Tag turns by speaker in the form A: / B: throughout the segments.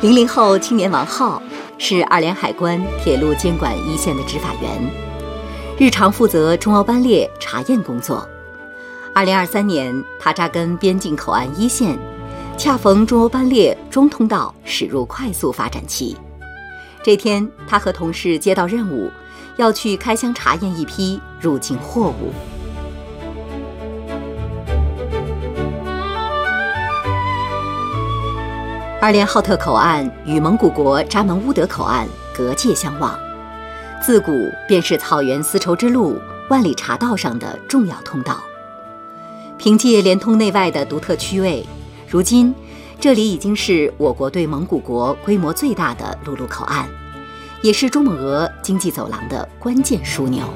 A: 00后青年王浩是二连海关铁路监管一线的执法员，日常负责中欧班列查验工作。2023年，他扎根边境口岸一线，恰逢中欧班列中通道驶入快速发展期。这天，他和同事接到任务，要去开箱查验一批入境货物。二连浩特口岸与蒙古国扎门乌德口岸隔界相望，自古便是草原丝绸之路、万里茶道上的重要通道。凭借连通内外的独特区位，如今这里已经是我国对蒙古国规模最大的陆路口岸，也是中蒙俄经济走廊的关键枢纽。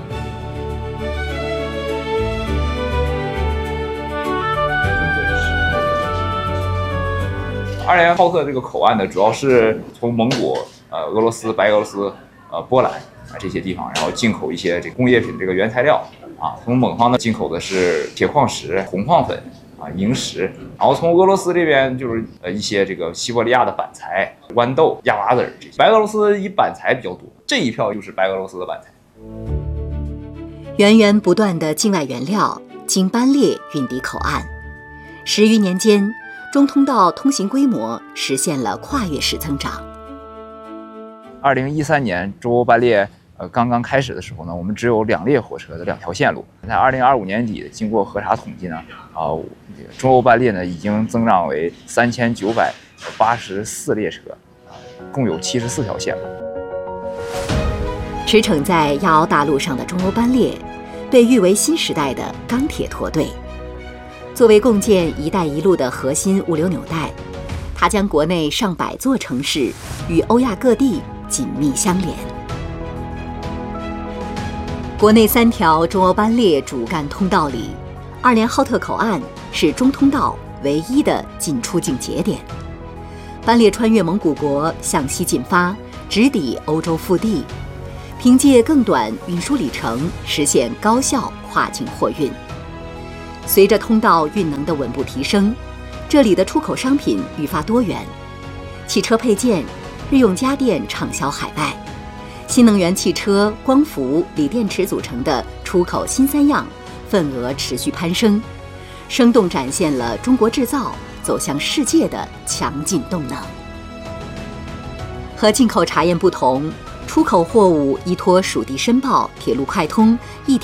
B: 二连浩特这个口岸呢，主要是从蒙古、俄罗斯、白俄罗斯、波兰这些地方，然后进口一些这个工业品这个原材料啊。从蒙方呢进口的是铁矿石、红矿粉啊、萤石，然后从俄罗斯这边就是一些这个西伯利亚的板材、豌豆、亚麻籽这些。白俄罗斯以板材比较多，这一票就是白俄罗斯的板材。
A: 源源不断的境外原料经班列运抵口岸，10余年间，中通道通行规模实现了跨越式增长。
B: 2013年中欧班列刚刚开始的时候呢，我们只有2列火车的2条线路。在2025年底，经过核查统计呢，中欧班列呢已经增长为3984列车，共有74条线路。
A: 驰骋在亚欧大陆上的中欧班列，被誉为新时代的钢铁驼队。作为共建“一带一路”的核心物流纽带，它将国内上百座城市与欧亚各地紧密相连。国内3条中欧班列主干通道里，二连浩特口岸是中通道唯一的进出境节点。班列穿越蒙古国向西进发，直抵欧洲腹地，凭借更短运输里程，实现高效跨境货运。随着通道运能的稳步提升，这里的出口商品愈发多元，汽车配件、日用家电畅销海外，新能源汽车、光伏、锂电池组成的出口新3样份额持续攀升，生动展现了中国制造走向世界的强劲动能。和进口查验不同，出口货物依托属地申报、铁路快通一